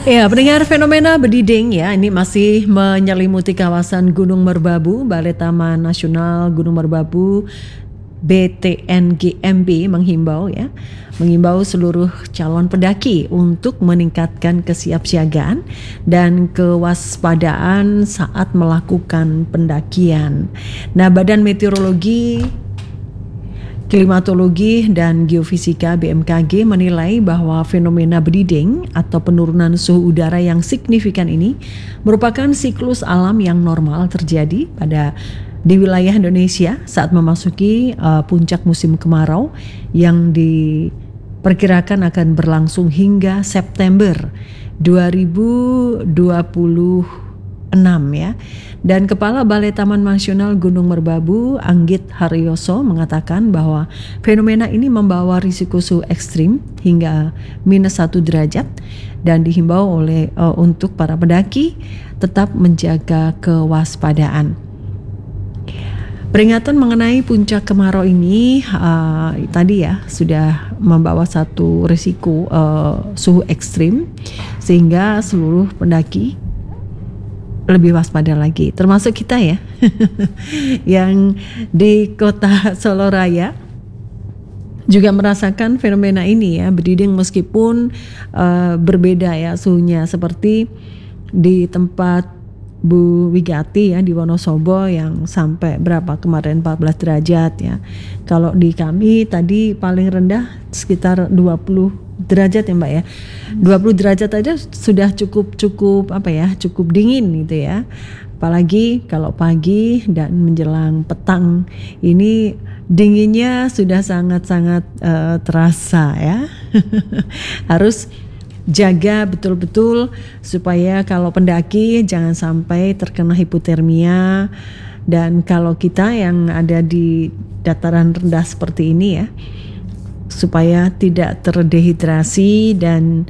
Ya, pendengar fenomena berdiding ya, ini masih menyelimuti kawasan Gunung Merbabu. Balai Taman Nasional Gunung Merbabu BTNGMB mengimbau seluruh calon pendaki untuk meningkatkan kesiapsiagaan dan kewaspadaan saat melakukan pendakian. Nah, Badan Meteorologi, Klimatologi dan Geofisika BMKG menilai bahwa fenomena berdiding atau penurunan suhu udara yang signifikan ini merupakan siklus alam yang normal terjadi di wilayah Indonesia saat memasuki puncak musim kemarau yang diperkirakan akan berlangsung hingga September 2026 ya. Dan Kepala Balai Taman Nasional Gunung Merbabu Anggit Haryoso mengatakan bahwa fenomena ini membawa risiko suhu ekstrim hingga -1 derajat dan dihimbau untuk para pendaki tetap menjaga kewaspadaan. Peringatan mengenai puncak kemarau ini tadi ya sudah membawa satu risiko suhu ekstrim sehingga seluruh pendaki lebih waspada lagi, termasuk kita ya yang di kota Soloraya juga merasakan fenomena ini ya, berdiding meskipun berbeda ya suhunya, seperti di tempat Bu Wigati ya di Wonosobo yang sampai berapa kemarin 14 derajat ya. Kalau di kami tadi paling rendah sekitar 20 derajat ya Mbak ya. 20 derajat aja sudah cukup dingin gitu ya. Apalagi kalau pagi dan menjelang petang ini dinginnya sudah sangat-sangat terasa ya. Harus jaga betul-betul supaya kalau pendaki jangan sampai terkena hipotermia, dan kalau kita yang ada di dataran rendah seperti ini ya, supaya tidak terdehidrasi dan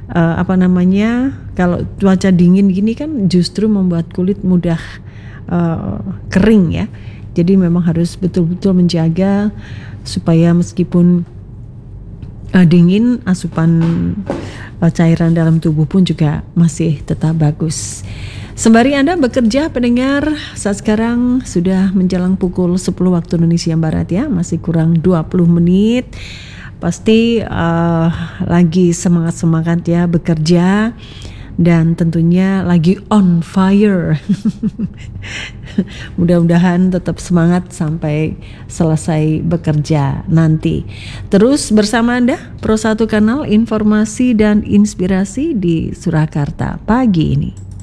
kalau cuaca dingin gini kan justru membuat kulit mudah kering ya. Jadi memang harus betul-betul menjaga supaya meskipun dingin, asupan cairan dalam tubuh pun juga masih tetap bagus. Sembari Anda bekerja pendengar, saat sekarang sudah menjelang pukul 10 waktu Indonesia Barat ya, masih kurang 20 menit. Pasti lagi semangat-semangat ya bekerja dan tentunya lagi on fire. Mudah-mudahan tetap semangat sampai selesai bekerja nanti. Terus bersama Anda, Pro 1 Kanal Informasi dan Inspirasi di Surakarta pagi ini.